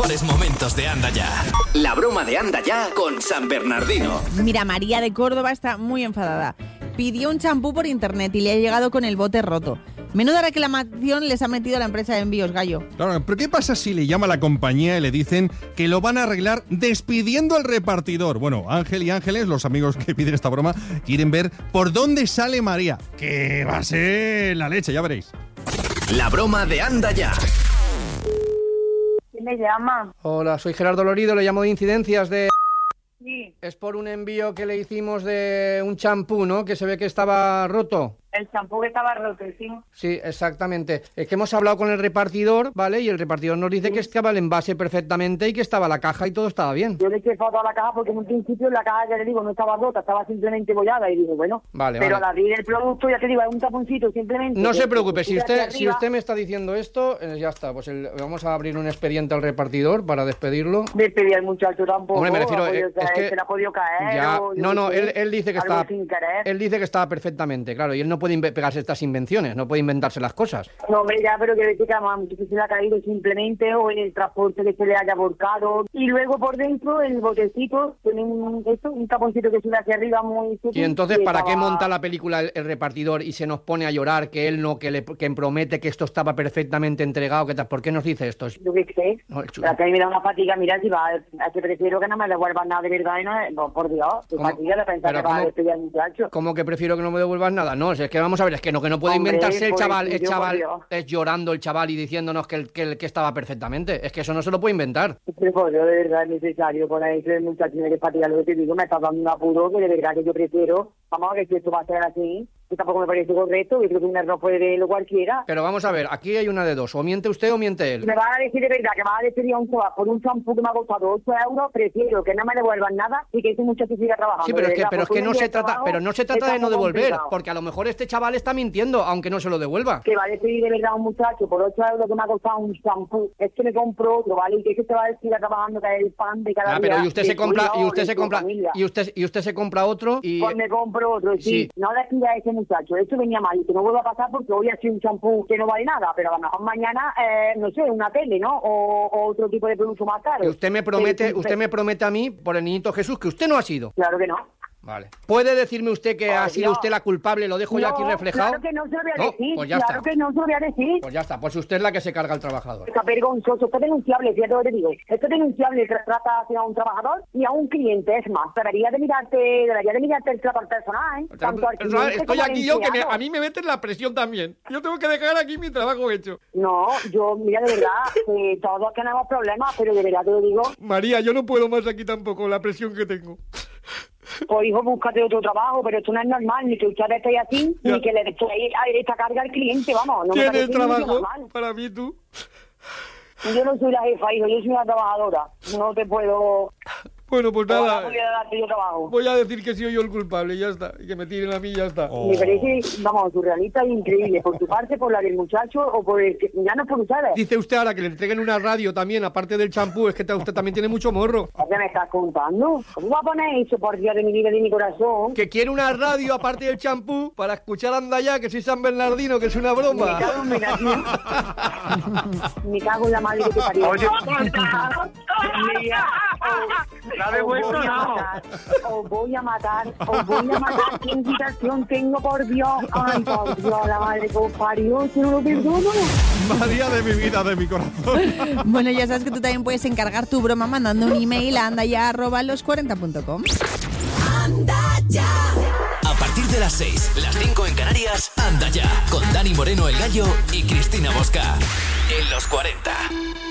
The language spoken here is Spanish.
mejores momentos de Anda Ya. La broma de Anda Ya con San Bernardino. Mira, María de Córdoba está muy enfadada. Pidió un champú por internet y le ha llegado con el bote roto. Menuda reclamación les ha metido a la empresa de envíos, Gallo. Claro, pero ¿qué pasa si le llama a la compañía y le dicen que lo van a arreglar despidiendo al repartidor? Bueno, Ángel y Ángeles, los amigos que piden esta broma, quieren ver por dónde sale María. Que va a ser la leche, ya veréis. La broma de Anda Ya. ¿Quién me llama? Hola, soy Gerardo Lorido, le llamo de Incidencias de... Sí, Es por un envío que le hicimos de un champú, ¿no? Que se ve que estaba roto. el champú que estaba roto, sí. Sí, exactamente. Es que hemos hablado con el repartidor, ¿vale? Y el repartidor nos dice que estaba el envase perfectamente y que estaba la caja y todo estaba bien. Yo le eché foto a la caja porque en un principio la caja, ya le digo, no estaba rota, estaba simplemente bollada y digo, bueno, Vale, pero vale. al abrir el producto, ya te digo, es un taponcito simplemente. No se que- preocupe, que si tira usted, hacia si arriba. usted me está diciendo esto, ya está. Pues vamos a abrir un expediente al repartidor para despedirlo. Despedir al muchacho tampoco. Hombre, me refiero, ha podido es caer, que se le ha podido caer. ya, o yo no, qué sé, él dice que algo está, sin querer. él dice que estaba perfectamente, claro, y él no puede pegarse estas invenciones, no puede inventarse las cosas. No, hombre, ya, pero que ve que además que se le ha caído simplemente o en el transporte que se le haya volcado. Y luego por dentro, el botecito, tiene un taponcito que sube hacia arriba muy sutil. Y entonces, y ¿para qué estaba- monta la película el repartidor y se nos pone a llorar que él no, que promete que esto estaba perfectamente entregado? Que tal? ¿Por qué nos dice esto? Yo qué sé. No, La que a mí me da una fatiga, mira, si va, a que prefiero que no me devuelvan nada de verdad y no, por Dios, qué ¿Cómo? fatiga de pensar Pero que va a ¿cómo? despedir al muchacho. ¿Cómo que prefiero que no me devuelvan nada? No, si es que vamos a ver, es que no puede Hombre, inventarse el por chaval, el tuyo, por Dios. es llorando el chaval y diciéndonos que estaba perfectamente. Es que eso no se lo puede inventar. Pero por Dios, de verdad es necesario ponerse el muchacho de fatiga, lo que te digo, me está dando un apuro que de verdad que yo prefiero, vamos a ver si esto va a ser así, que tampoco me parece correcto, yo creo que un error puede verlo cualquiera. Pero vamos a ver, aquí hay una de dos, o miente usted o miente él. Me van a decir de verdad que me va a despedir a un chaval por un champú que me ha costado 8 euros, prefiero que no me devuelvan nada y que ese muchacho siga trabajando. Sí, pero de es que, verdad, pero es porque que un no día se trata, trabajo pero no se trata está de no muy devolver, complicado. porque a lo mejor este chaval está mintiendo, aunque no se lo devuelva. Que va a despedir de verdad a un muchacho por 8 euros que me ha costado un champú, es que me compro otro, ¿vale? Y que ese se va a seguir trabajando, que es el pan de cada día. Pero y usted de se su compra, hijo, y usted de se su compra, familia. y usted se compra otro y Pues me compro otro, sí. Sí. No despidas a ese muchacho, esto venía mal y que no vuelva a pasar porque hoy ha sido un champú que no vale nada, pero a lo mejor mañana, no sé, una tele, ¿no? O otro tipo de producto más caro. y usted me promete, Sí, usted me promete a mí por el niñito Jesús que usted no ha sido. Claro que no. Vale. ¿Puede decirme usted que ha sido Dios. usted la culpable? Lo dejo ya aquí No, reflejado. Claro que no se lo voy a No, decir, pues ya claro está. que no se lo voy a decir. Pues ya está, pues usted es la que se carga al trabajador. Está vergonzoso, está denunciable, fíjate lo que te digo. Esto es denunciable, trata hacia un trabajador y a un cliente, es más. Debería de mirarte el trato al personal, ¿eh? Tanto al cliente Estoy como al aquí yo que empleado. a mí me meten la presión también. Yo tengo que dejar aquí mi trabajo hecho. No, yo, mira, de verdad, todos tenemos problemas, pero de verdad te lo digo, María, yo no puedo más aquí tampoco, la presión que tengo. pues hijo, búscate otro trabajo, pero esto no es normal, ni que usted esté así, Ya. ni que le esté esta carga al cliente, vamos. No me ¿Tienes parece ni trabajo normal. para mí tú? Yo no soy la jefa, hijo, yo soy una trabajadora. No te puedo... Bueno, pues nada, No voy a darte yo trabajo. voy a decir que soy yo el culpable y ya está. Y que me tiren a mí y ya está. Me parece, vamos, surrealista e increíble. Por tu parte, por la del muchacho o por el que... Ya no por ustedes. Dice usted ahora que le entreguen una radio también, aparte del champú, es que usted también tiene mucho morro. ¿Qué me estás contando? ¿Cómo va a poner eso, por Dios de mi vida y de mi corazón? Que quiere una radio aparte del champú para escuchar Anda Ya, que soy San Bernardino, que es una Me broma. cago en mi nación. Me cago en la madre que te parió. Oye, Mira, la de vuestro no. os voy a matar. ¿Qué invitación tengo, por Dios? Ay, por Dios, la madre que os parió, si no lo perdono. María de mi vida, de mi corazón. Bueno, ya sabes que tú también puedes encargar tu broma mandando un email a andaya@los40.com. A partir de las 6, las 5 en Canarias, Anda Ya, con Dani Moreno el Gallo y Cristina Bosca. En los 40.